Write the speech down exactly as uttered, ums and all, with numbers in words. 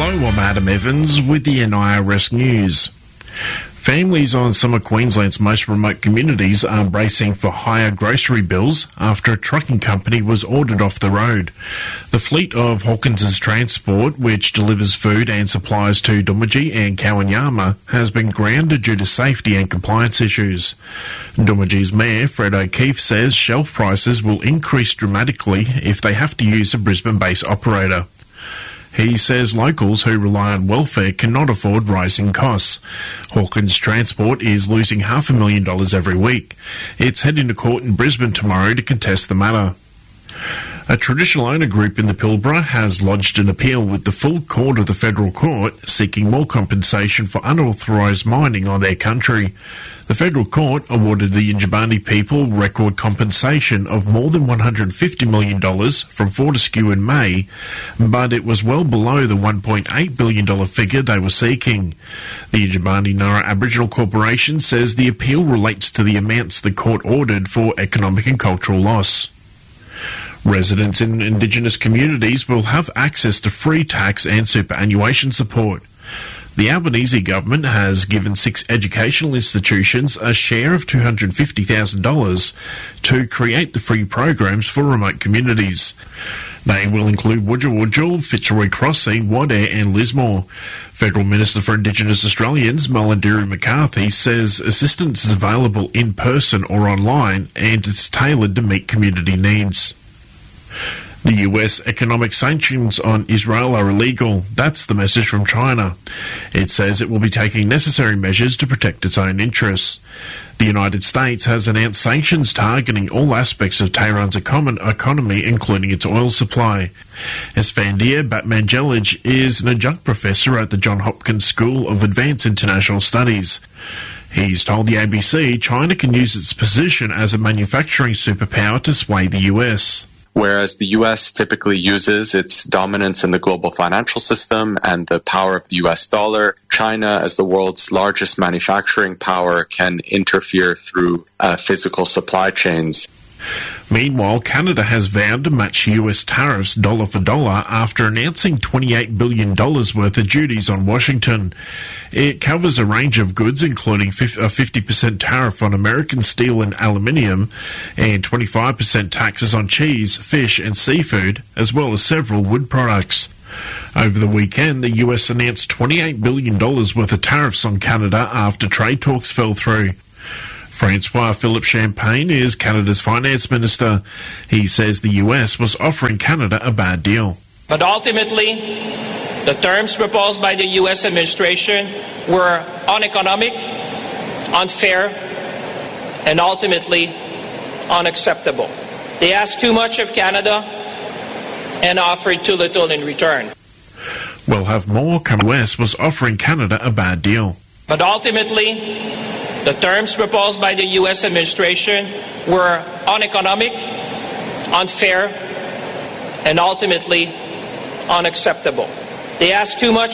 Hello, I'm Adam Evans with the N I R S News. Families on some of Queensland's most remote communities are bracing for higher grocery bills after a trucking company was ordered off the road. The fleet of Hawkins' Transport, which delivers food and supplies to Doomadgee and Kowanyama, has been grounded due to safety and compliance issues. Doomadgee's Mayor, Fred O'Keefe, says shelf prices will increase dramatically if they have to use a Brisbane-based operator. He says locals who rely on welfare cannot afford rising costs. Hawkins Transport is losing half a million dollars every week. It's heading to court in Brisbane tomorrow to contest the matter. A traditional owner group in the Pilbara has lodged an appeal with the full court of the federal court seeking more compensation for unauthorised mining on their country. The federal court awarded the Yindjibarndi people record compensation of more than one hundred fifty million dollars from Fortescue in May, but it was well below the one point eight billion dollars figure they were seeking. The Yindjibarndi Nara Aboriginal Corporation says the appeal relates to the amounts the court ordered for economic and cultural loss. Residents in Indigenous communities will have access to free tax and superannuation support. The Albanese government has given six educational institutions a share of two hundred fifty thousand dollars to create the free programs for remote communities. They will include Wujal Wujal, Fitzroy Crossing, Wadeye and Lismore. Federal Minister for Indigenous Australians, Mullindiri McCarthy, says assistance is available in person or online and it's tailored to meet community needs. The U S economic sanctions on Israel are illegal. That's the message from China. It says it will be taking necessary measures to protect its own interests. The United States has announced sanctions targeting all aspects of Tehran's economy, including its oil supply. Esfandiar Batmanjelic is an adjunct professor at the Johns Hopkins School of Advanced International Studies. He's told the A B C China can use its position as a manufacturing superpower to sway the U S. Whereas the U S typically uses its dominance in the global financial system and the power of the U S dollar, China, as the world's largest manufacturing power, can interfere through uh, physical supply chains. Meanwhile, Canada has vowed to match U S tariffs dollar for dollar after announcing twenty-eight billion dollars worth of duties on Washington. It covers a range of goods, including a fifty percent tariff on American steel and aluminium, and twenty-five percent taxes on cheese, fish and seafood, as well as several wood products. Over the weekend, the U S announced twenty-eight billion dollars worth of tariffs on Canada after trade talks fell through. Francois Philippe Champagne is Canada's finance minister. He says the U S was offering Canada a bad deal. But ultimately, the terms proposed by the U S administration were uneconomic, unfair, and ultimately unacceptable. They asked too much of Canada and offered too little in return. We'll have more. The U S was offering Canada a bad deal. But ultimately, the terms proposed by the U S administration were uneconomic, unfair, and ultimately unacceptable. They asked too much.